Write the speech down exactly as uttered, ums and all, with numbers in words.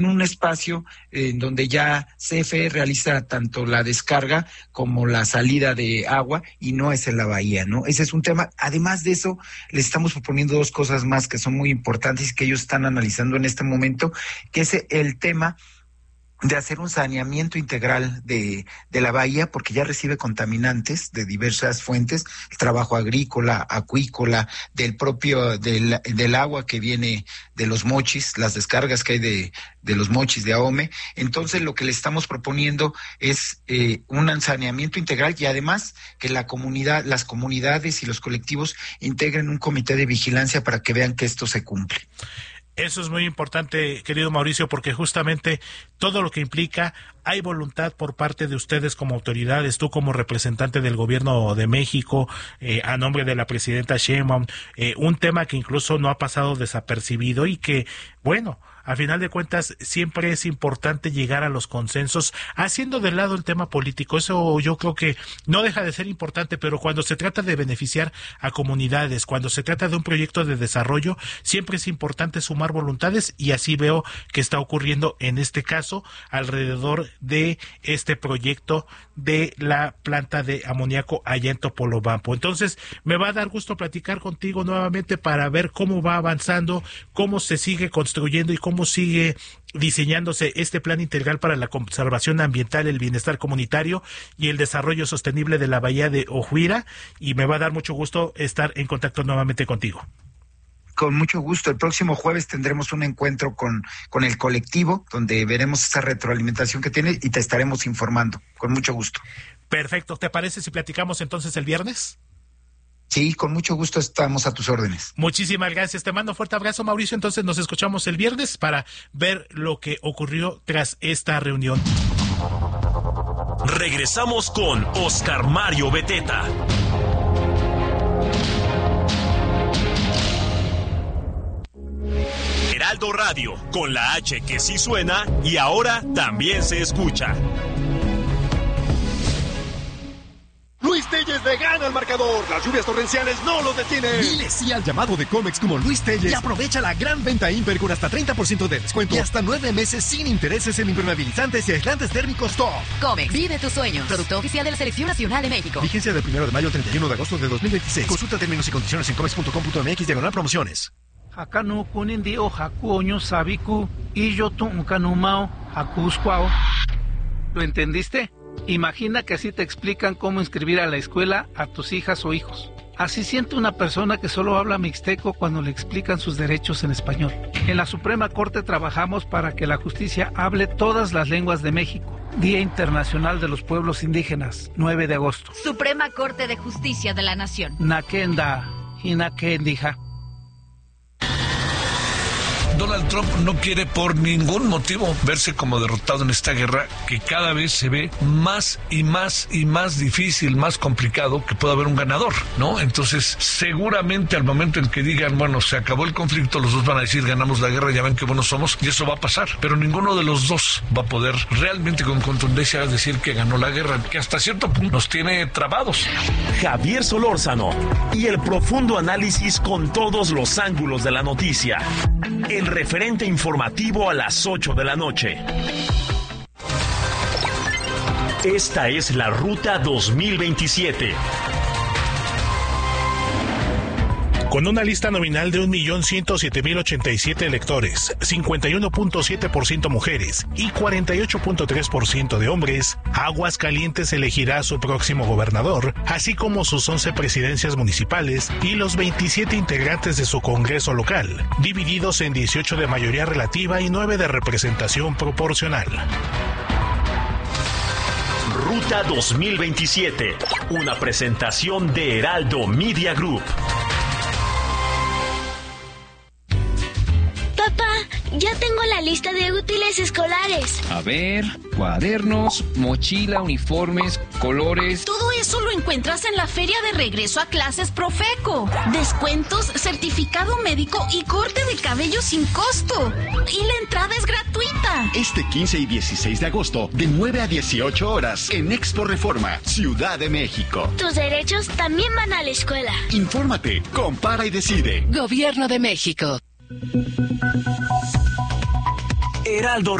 un espacio en donde ya C F E realiza tanto la descarga como la salida de agua y no es en la bahía, ¿no? Ese es un tema. Además de eso, le estamos proponiendo dos cosas más que son muy importantes y que ellos están analizando en este momento, que es el tema de hacer un saneamiento integral de, de la bahía, porque ya recibe contaminantes de diversas fuentes, el trabajo agrícola, acuícola, del propio, del, del agua que viene de los mochis, las descargas que hay de, de los mochis de Ahome. Entonces lo que le estamos proponiendo es eh, un saneamiento integral y además que la comunidad, las comunidades y los colectivos integren un comité de vigilancia para que vean que esto se cumple. Eso es muy importante, querido Mauricio, porque justamente todo lo que implica, hay voluntad por parte de ustedes como autoridades, tú como representante del gobierno de México, eh, a nombre de la presidenta Sheinbaum, eh, un tema que incluso no ha pasado desapercibido y que, bueno, a final de cuentas siempre es importante llegar a los consensos, haciendo de lado el tema político. Eso yo creo que no deja de ser importante, pero cuando se trata de beneficiar a comunidades, cuando se trata de un proyecto de desarrollo, siempre es importante sumar voluntades y así veo que está ocurriendo en este caso alrededor de este proyecto de la planta de amoníaco allá en Topolobampo. Entonces me va a dar gusto platicar contigo nuevamente para ver cómo va avanzando, cómo se sigue construyendo y cómo cómo sigue diseñándose este plan integral para la conservación ambiental, el bienestar comunitario y el desarrollo sostenible de la bahía de Ojuira, y me va a dar mucho gusto estar en contacto nuevamente contigo. Con mucho gusto. El próximo jueves tendremos un encuentro con, con el colectivo, donde veremos esa retroalimentación que tiene y te estaremos informando. Con mucho gusto. Perfecto. ¿Te parece si platicamos entonces el viernes? Sí, con mucho gusto estamos a tus órdenes. Muchísimas gracias. Te mando un fuerte abrazo, Mauricio. Entonces nos escuchamos el viernes para ver lo que ocurrió tras esta reunión. Regresamos con Oscar Mario Beteta. Heraldo Radio, con la H que sí suena y ahora también se escucha. Luis Telles le gana al marcador. Las lluvias torrenciales no lo detienen. Dile sí al llamado de Comex como Luis Telles y aprovecha la gran venta Imper con hasta treinta por ciento de descuento y hasta nueve meses sin intereses en impermeabilizantes y aislantes térmicos top. Comex, vive tus sueños. Producto oficial de la Selección Nacional de México. Vigencia del primero de mayo al treinta y uno de agosto de dos mil veintiséis. Consulta términos y condiciones en comex punto com punto m x diagonal promociones. Hakanu kunindi o haku oño sabiku y yo tu ukanumao hakusquao. ¿Lo entendiste? Imagina que así te explican cómo inscribir a la escuela a tus hijas o hijos. Así siente una persona que solo habla mixteco cuando le explican sus derechos en español. En la Suprema Corte trabajamos para que la justicia hable todas las lenguas de México. Día Internacional de los Pueblos Indígenas, nueve de agosto. Suprema Corte de Justicia de la Nación. Nakenda y Nakendija. Donald Trump no quiere por ningún motivo verse como derrotado en esta guerra que cada vez se ve más y más y más difícil, más complicado que pueda haber un ganador, ¿no? Entonces, seguramente al momento en que digan, bueno, se acabó el conflicto, los dos van a decir, ganamos la guerra, ya ven qué buenos somos, y eso va a pasar. Pero ninguno de los dos va a poder realmente con contundencia decir que ganó la guerra, que hasta cierto punto nos tiene trabados. Javier Solórzano y el profundo análisis con todos los ángulos de la noticia. El referente informativo a las ocho de la noche. Esta es la Ruta dos mil veintisiete. Con una lista nominal de un millón ciento siete mil ochenta y siete electores, cincuenta y uno punto siete por ciento mujeres y cuarenta y ocho punto tres por ciento de hombres, Aguascalientes elegirá a su próximo gobernador, así como sus once presidencias municipales y los veintisiete integrantes de su Congreso local, divididos en dieciocho de mayoría relativa y nueve de representación proporcional. Ruta dos mil veintisiete, una presentación de Heraldo Media Group. Ya tengo la lista de útiles escolares. A ver, cuadernos, mochila, uniformes, colores. Todo eso lo encuentras en la feria de regreso a clases Profeco. Descuentos, certificado médico y corte de cabello sin costo. Y la entrada es gratuita. Este quince y dieciséis de agosto, de nueve a dieciocho horas, en Expo Reforma, Ciudad de México. Tus derechos también van a la escuela. Infórmate, compara y decide. Gobierno de México. Heraldo